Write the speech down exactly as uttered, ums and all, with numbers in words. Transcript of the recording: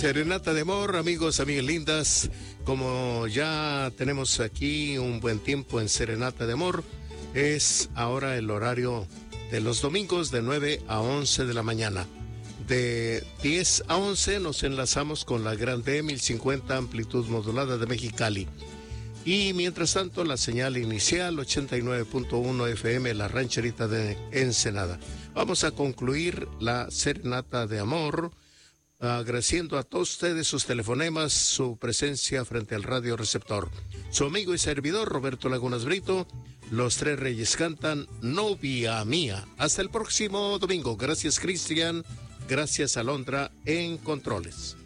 Serenata de amor, amigos, amigas lindas. Como ya tenemos aquí un buen tiempo en Serenata de amor, es ahora el horario de los domingos de nueve a once de la mañana. De diez a once nos enlazamos con la Gran D mil cincuenta amplitud modulada de Mexicali. Y mientras tanto, la señal inicial ochenta y nueve punto uno F M, la rancherita de Ensenada. Vamos a concluir la Serenata de amor, agradeciendo a todos ustedes sus telefonemas, su presencia frente al radio receptor. Su amigo y servidor, Roberto Lagunas Brito. Los Tres Reyes cantan Novia Mía. Hasta el próximo domingo. Gracias, Cristian. Gracias, Alondra, en controles.